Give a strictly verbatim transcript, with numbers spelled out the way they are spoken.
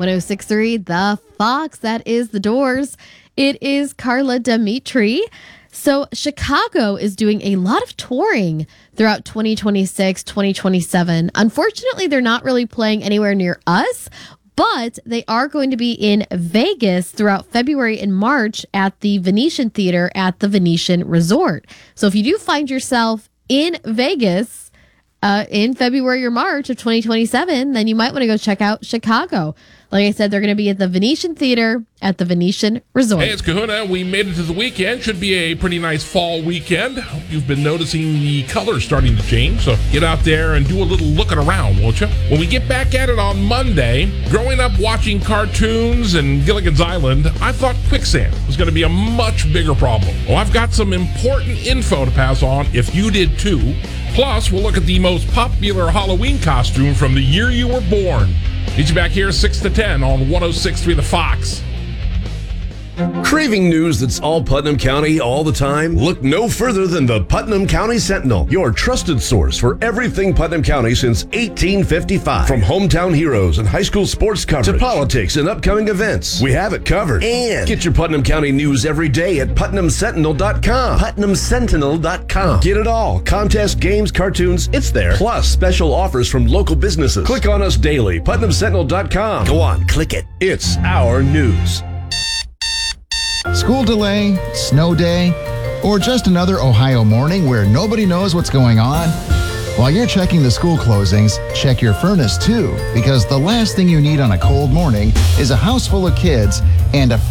one oh six point three The Fox. That is The Doors. It is Carla Dimitri. So Chicago is doing a lot of touring throughout twenty twenty-six, twenty twenty-seven. Unfortunately, they're not really playing anywhere near us, but they are going to be in Vegas throughout February and March at the Venetian Theater at the Venetian Resort. So if you do find yourself in Vegas uh, in February or March of twenty twenty-seven, then you might want to go check out Chicago. Like I said, they're going to be at the Venetian Theater at the Venetian Resort. Hey, it's Kahuna. We made it to the weekend. Should be a pretty nice fall weekend. Hope you've been noticing the colors starting to change, so get out there and do a little looking around, won't you? When we get back at it on Monday, growing up watching cartoons and Gilligan's Island, I thought quicksand was going to be a much bigger problem. Well, I've got some important info to pass on if you did too. Plus, we'll look at the most popular Halloween costume from the year you were born. Meet you back here six to ten on one oh six point three The Fox. Craving news that's all Putnam County all the time? Look no further than the Putnam County Sentinel, your trusted source for everything Putnam County since eighteen fifty-five. From hometown heroes and high school sports coverage to politics and upcoming events, we have it covered. And get your Putnam County news every day at putnam sentinel dot com. putnam sentinel dot com. Get it all. Contests, games, cartoons, it's there. Plus special offers from local businesses. Click on us daily. putnam sentinel dot com. Go on, click it. It's our news. School delay, snow day, or just another Ohio morning where nobody knows what's going on? While you're checking the school closings, check your furnace too, because the last thing you need on a cold morning is a house full of kids and a